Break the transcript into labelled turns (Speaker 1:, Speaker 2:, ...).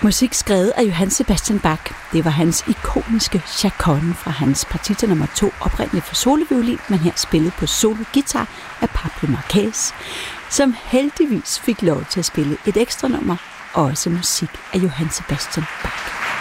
Speaker 1: Musik skrevet af Johann Sebastian Bach. Det var hans ikoniske chaconne fra hans partita nummer 2, oprindeligt for soloviolin, men her spillet på solo-guitar af Pablo Marquez, som heldigvis fik lov til at spille et ekstra nummer, også musik af Johann Sebastian Bach.